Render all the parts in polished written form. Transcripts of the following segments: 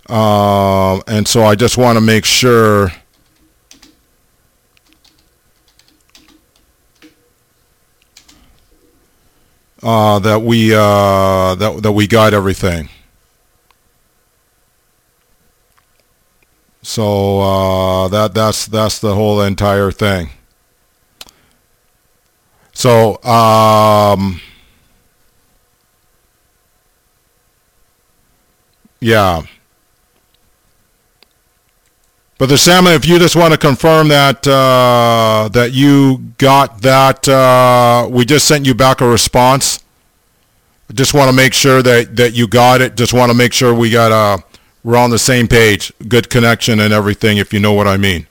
And so I just want to make sure that we got everything. So that's the whole entire thing. So yeah. Brother Samuel, if you just want to confirm that that you got that, we just sent you back a response. I just want to make sure that you got it. Just want to make sure we're on the same page, good connection and everything, if you know what I mean.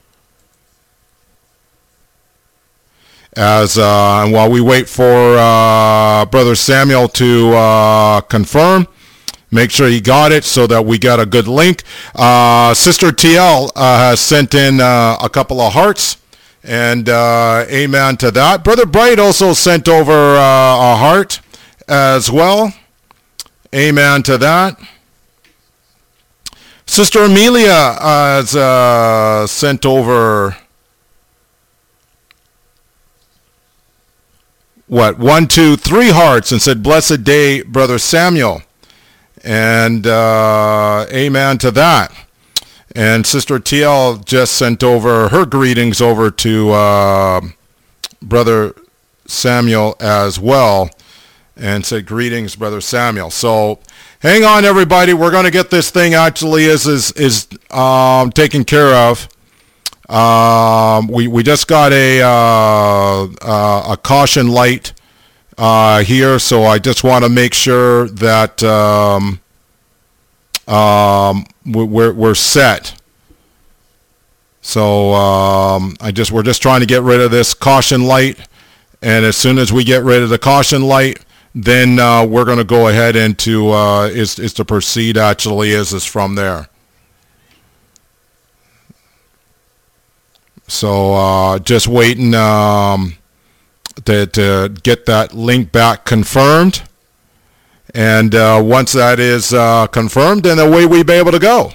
And while we wait for Brother Samuel to confirm, make sure you got it so that we got a good link. Sister TL has sent in a couple of hearts, and amen to that. Brother Bright also sent over a heart as well. Amen to that. Sister Amelia has sent over 1, 2, 3 hearts and said, "Blessed day, Brother Samuel." And amen to that. And Sister TL just sent over her greetings over to Brother Samuel as well, and said, "Greetings, Brother Samuel." So hang on, everybody. We're going to get this thing actually is taken care of. We just got a caution light here, so I just want to make sure that we're set. So we're just trying to get rid of this caution light, and as soon as we get rid of the caution light, then we're going to go ahead into is to proceed actually is from there. So just waiting to get that link back confirmed, and once that is confirmed, then away we be able to go.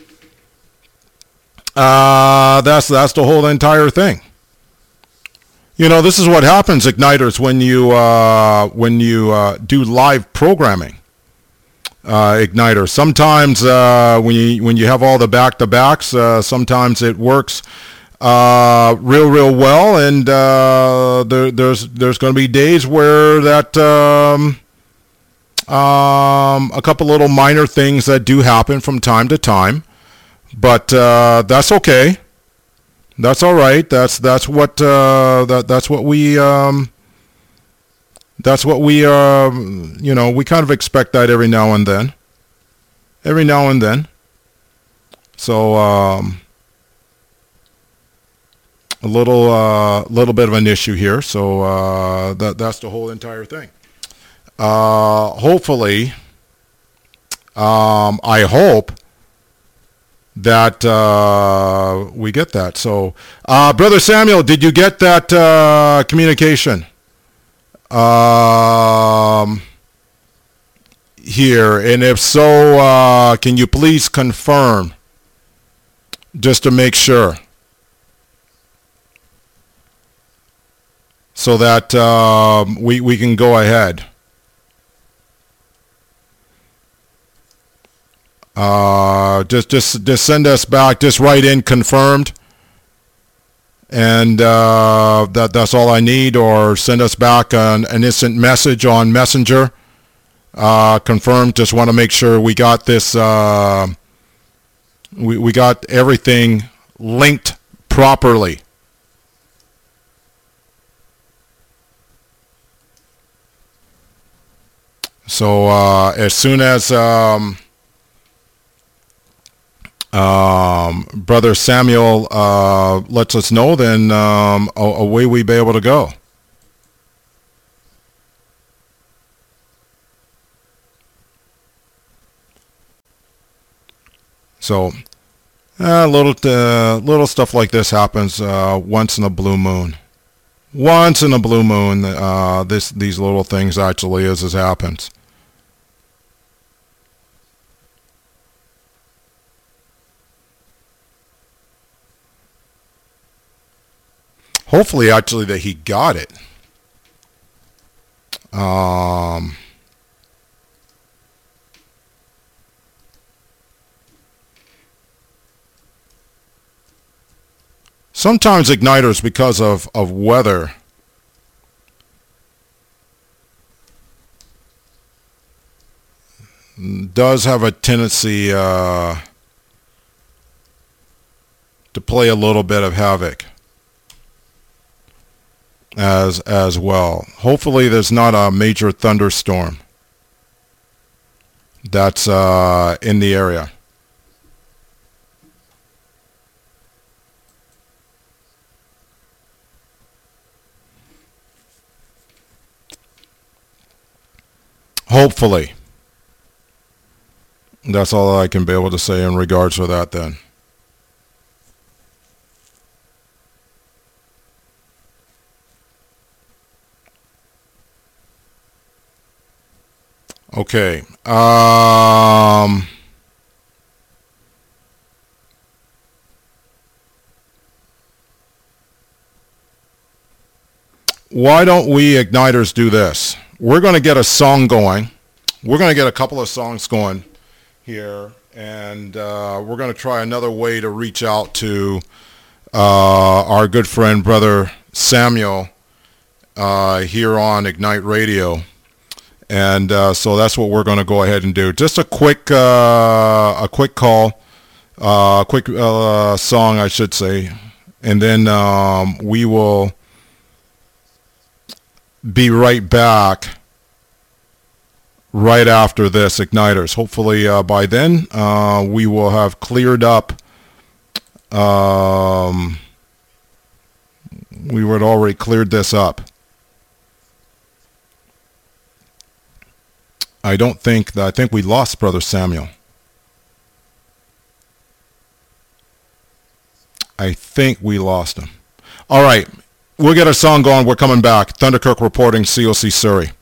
That's the whole entire thing. You know, this is what happens, Igniters, when you do live programming. Igniters. Sometimes when you have all the back-to-backs, sometimes it works real well, and there's going to be days where that a couple little minor things that do happen from time to time, but that's okay. That's all right. That's what we you know, we kind of expect that every now and then. So a little bit of an issue here. So that's the whole entire thing. Hopefully, I hope that we get that. So, Brother Samuel, did you get that communication here? And if so, can you please confirm, just to make sure, so that we can go ahead. Just send us back. Just write in confirmed, and that's all I need. Or send us back an instant message on Messenger. Confirmed. Just want to make sure we got this. We got everything linked properly. So as soon as Brother Samuel lets us know, then away we be able to go. So little stuff like this happens once in a blue moon. Once in a blue moon, these little things actually as happens. Hopefully, actually, that he got it. Sometimes igniters, because of weather, does have a tendency to play a little bit of havoc as well. Hopefully there's not a major thunderstorm that's in the area. Hopefully. That's all I can be able to say in regards to that then. Okay. Why don't we igniters do this? We're going to get a song going. We're going to get a couple of songs going here, and we're going to try another way to reach out to our good friend, Brother Samuel, here on Ignite Radio. And so that's what we're going to go ahead and do. Just a quick call, quick song, I should say, and then we will be right back right after this, igniters. Hopefully by then we will have cleared up. We would already cleared this up. I think we lost Brother Samuel. I think we lost him. All right. We'll get our song going. We're coming back. Thunderkirk reporting, COC Surrey.